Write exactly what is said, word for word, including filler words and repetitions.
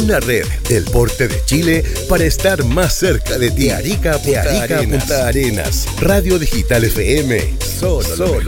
Una red del porte de Chile para estar más cerca de ti. De Arica a Punta, Arica, Arenas. Punta Arenas. Radio Digital F M. Solo, Solo